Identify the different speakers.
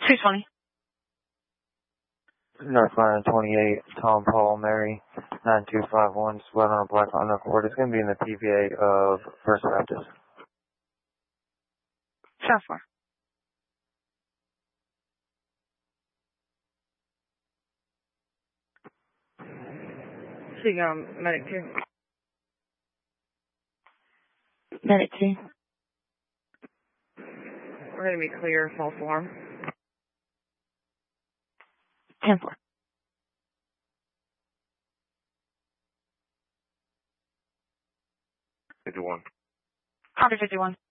Speaker 1: 220.
Speaker 2: Northline 28, Tom, Paul, Mary, 9251, split on a black on record. It's going to be in the PVA of First Baptist.
Speaker 1: South 4. So you got medic 2.
Speaker 3: Medic 2.
Speaker 1: We're going to be clear, false alarm.
Speaker 3: 10-4.
Speaker 4: 51.
Speaker 1: Copy 51.